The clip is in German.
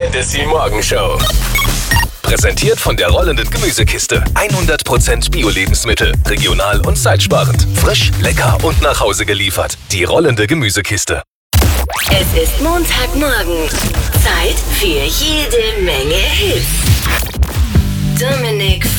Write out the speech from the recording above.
Fantasy Morgenshow. Präsentiert von der rollenden Gemüsekiste. 100% Bio-Lebensmittel, regional und zeitsparend. Frisch, lecker und nach Hause geliefert. Die rollende Gemüsekiste. Es ist Montagmorgen. Zeit für jede Menge Hits. Dominik